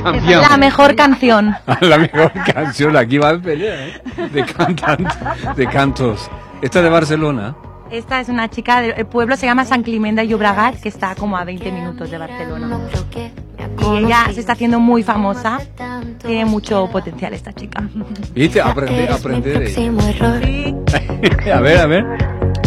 canción. La mejor canción. La mejor canción, aquí va a pelea, ¿eh? De cantos. Esta de Barcelona. Esta es una chica del pueblo, se llama San Climent de Llobregat, que está como a 20 minutos de Barcelona. Y ella se está haciendo muy famosa, tiene mucho potencial esta chica. ¿Viste? Aprender de ella. Sí. A ver.